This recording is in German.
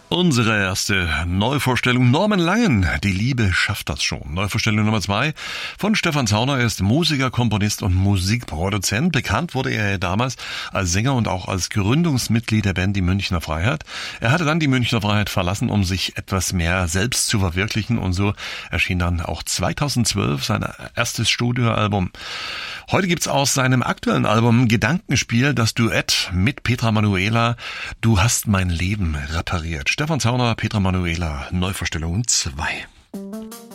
Unsere erste Neuvorstellung, Norman Langen, Die Liebe schafft das schon. Neuvorstellung Nummer 2 von Stefan Zauner. Er ist Musiker, Komponist und Musikproduzent. Bekannt wurde er damals als Sänger und auch als Gründungsmitglied der Band Die Münchner Freiheit. Er hatte dann die Münchner Freiheit verlassen, um sich etwas mehr selbst zu verwirklichen, und so erschien dann auch 2012 sein erstes Studioalbum. Heute gibt's aus seinem aktuellen Album Gedankenspiel das Duett mit Petra Manuela, Du hast mein Leben repariert. Stefan Zauner, Petra Manuela, Neuvorstellung 2.